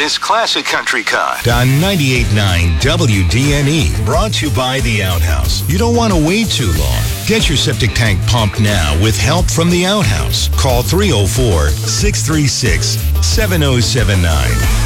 this classic country cut. On 98.9 WDNE, brought to you by The Outhouse. You don't want to wait too long. Get your septic tank pumped now with help from The Outhouse. Call 304-636-7079.